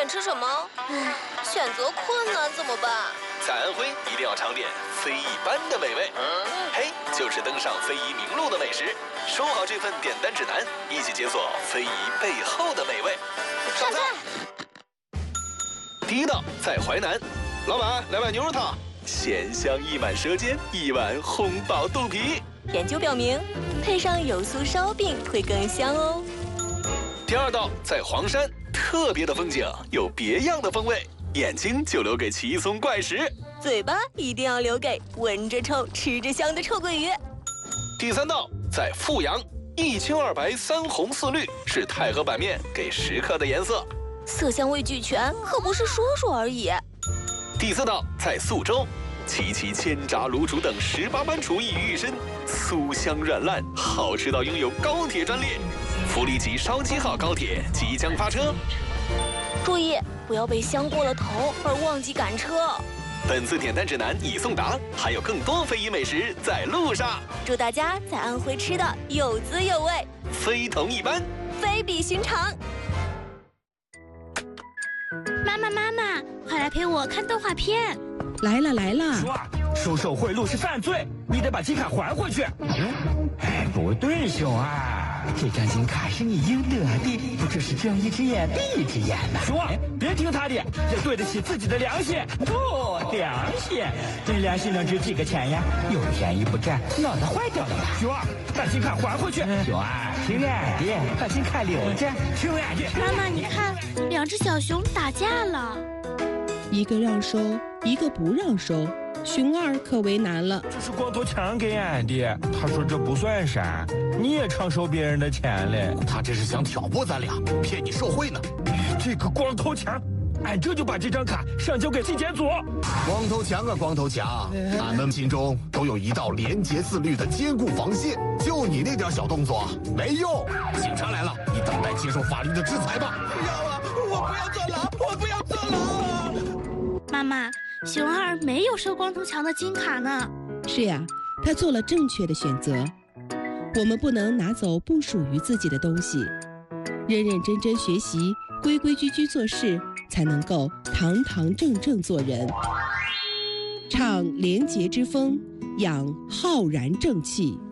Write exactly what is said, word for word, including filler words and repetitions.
点吃什么？唉，选择困难怎么办？ 在安徽一定要尝点非一般的美味。嗯，嘿，就是登上非遗名录的美食。收好这份点单指南，一起解锁非遗背后的美味。 上菜。 第一道在淮南，老板来碗牛肉汤，鲜香溢满舌尖，一碗宫保肚皮。 研究表明，配上油酥烧饼会更香哦。 第二道在黄山，特别的风景有别样的风味，眼睛就留给奇松怪石， 嘴巴一定要留给闻着臭、吃着香的臭鳜鱼。 第三道在阜阳，一青二白三红四绿是太和板面给食客的颜色， 色香味俱全，可不是说说而已。 第四道在宿州，齐齐千炸卤煮等十八般厨艺于一身，酥香软烂，好吃到拥有高铁专列。福利吉烧鸡号高铁即将发车， 注意不要被香过了头而忘记赶车。 本次点单指南已送达，还有更多非遗美食在路上。 祝大家在安徽吃的有滋有味， 非同一般， 非比寻常。 妈妈妈妈，快来陪我看动画片。 来了来了， 说啊，收受贿赂是犯罪，你得把金卡还回去。哎，不对，熊二，这张金卡是你应得的，这是睁一只眼闭一只眼呐。熊二，别听他的，要对得起自己的良心。哦，良心，这良心能值几个钱呀？有便宜不占，脑袋坏掉了吧？熊二，把金卡还回去。熊二，听俺的，把金卡留着。听俺的。 妈妈，你看，两只小熊打架了。 一个让收，一个不让收，熊二可为难了。 这是光头强给俺的，他说这不算啥，你也常收别人的钱嘞。 他这是想挑拨咱俩，骗你受贿呢。 这个光头强，俺这就把这张卡上交给纪检组。 光头强啊，光头强，俺们心中都有一道廉洁自律的坚固防线，就你那点小动作没用。警察来了，你等待接受法律的制裁吧。 不要啊，我不要坐牢，我不要坐牢。 妈妈，熊二没有收光头强的金卡呢。 是呀，他做了正确的选择。我们不能拿走不属于自己的东西，认认真真学习，规规矩矩做事，才能够堂堂正正做人。唱廉洁之风，养浩然正气。